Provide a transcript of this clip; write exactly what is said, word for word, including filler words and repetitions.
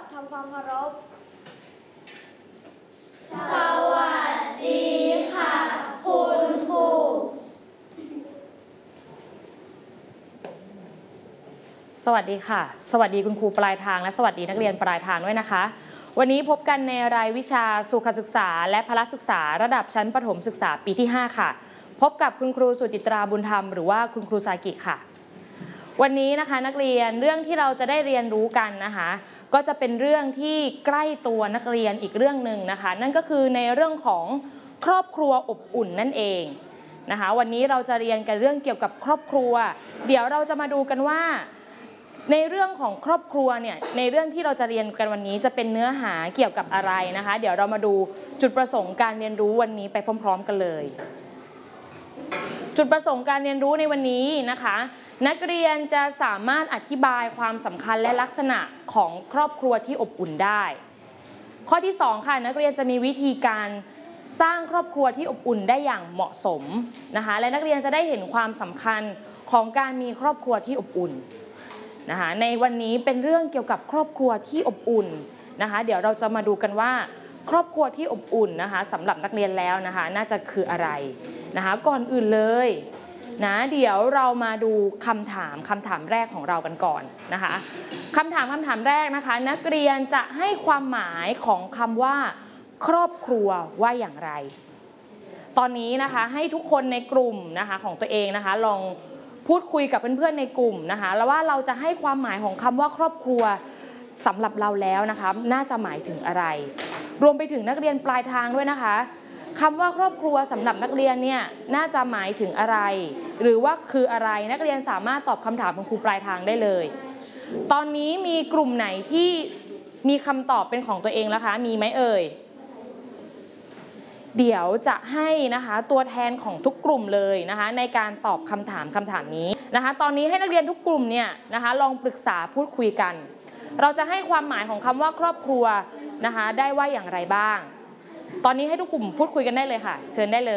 ทำความเคารพสวัสดีค่ะคุณครูสวัสดีค่ะสวัสดีคุณครูปลายทางและสวัสดีนักเรียนปลายทางด้วยนะคะวันนี้พบกันในรายวิชาสุขศึกษาและพละศึกษาระดับชั้นประถมศึกษาปีที่ห้าค่ะพบกับคุณครูสุจิตราบุญธรรมหรือว่าคุณครูซากิค่ะวันนี้นะคะนักเรียนเรื่องที่เราจะได้เรียนรู้กันนะคะก็จะเป็นเรื่องที่ใกล้ตัวนักเรียนอีกเรื่องหนึ่งนะคะนั่นก็คือในเรื่องของครอบครัวอบอุ่นนั่นเองนะคะวันนี้เราจะเรียนกันเรื่องเกี่ยวกับครอบครัวเดี๋ยวเราจะมาดูกันว่าในเรื่องของครอบครัวเนี่ยในเรื่องที่เราจะเรียนกันวันนี้จะเป็นเนื้อหาเกี่ยวกับอะไรนะคะเดี๋ยวเรามาดูจุดประสงค์การเรียนรู้วันนี้ไปพร้อมๆกันเลยจุดประสงค์การเรียนรู้ในวันนี้นะคะนักเรียนจะสามารถอธิบายความสำคัญและลักษณะของครอบครัวที่อบอุ่นได้ข้อที่สองค่ะนักเรียนจะมีวิธีการสร้างครอบครัวที่อบอุ่นได้อย่างเหมาะสมนะคะและนักเรียนจะได้เห็นความสำคัญของการมีครอบครัวที่อบอุ่นนะคะในวันนี้เป็นเรื่องเกี่ยวกับครอบครัวที่อบอุ่นนะคะเดี๋ยวเราจะมาดูกันว่าครอบครัวที่อบอุ่นนะคะสำหรับนักเรียนแล้วนะคะน่าจะคืออะไรนะคะก่อนอื่นเลยนะเดี๋ยวเรามาดูคำถามคำถามแรกของเรากันก่อนนะคะคำถามคำถามแรกนะคะนักเรียนจะให้ความหมายของคำว่าครอบครัวว่าอย่างไรตอนนี้นะคะให้ทุกคนในกลุ่มนะคะของตัวเองนะคะลองพูดคุยกับเพื่อนๆในกลุ่มนะคะแล้วว่าเราจะให้ความหมายของคำว่าครอบครัวสำหรับเราแล้วนะคะน่าจะหมายถึงอะไรรวมไปถึงนักเรียนปลายทางด้วยนะคะคำว่าครอบครัวสำหรับนักเรียนเนี่ยน่าจะหมายถึงอะไรหรือว่าคืออะไรนักเรียนสามารถตอบคำถามของครูปลายทางได้เลยตอนนี้มีกลุ่มไหนที่มีคำตอบเป็นของตัวเองแล้วคะมีไหมเอ่ยเดี๋ยวจะให้นะคะตัวแทนของทุกกลุ่มเลยนะคะในการตอบคำถามคำถามนี้นะคะตอนนี้ให้นักเรียนทุกกลุ่มเนี่ยนะคะลองปรึกษาพูดคุยกันเราจะให้ความหมายของคำว่าครอบครัวนะคะได้ว่าอย่างไรบ้างตอนนี้ให้ทุกกลุ่มพูดคุยกันได้เลยค่ะเชิญได้เลย